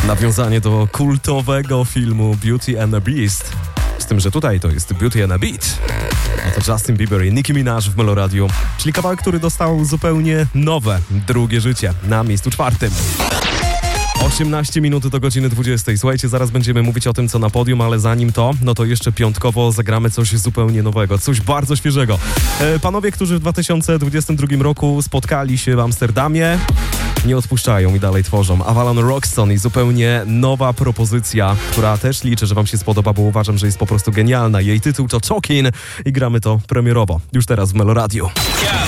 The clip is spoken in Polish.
Nawiązanie do kultowego filmu Beauty and the Beast. Z tym, że tutaj to jest Beauty and a Beat. Oto Justin Bieber i Nicki Minaj w Meloradiu, czyli kawałek, który dostał zupełnie nowe, drugie życie na miejscu 4. 18 minut do godziny 20. Słuchajcie, zaraz będziemy mówić o tym, co na podium, ale zanim to, no to jeszcze piątkowo zagramy coś zupełnie nowego, coś bardzo świeżego. Panowie, którzy w 2022 roku spotkali się w Amsterdamie, nie odpuszczają i dalej tworzą. Avalon Roxton i zupełnie nowa propozycja, która też liczę, że wam się spodoba, bo uważam, że jest po prostu genialna. Jej tytuł to Talkin' i gramy to premierowo. Już teraz w Meloradiu.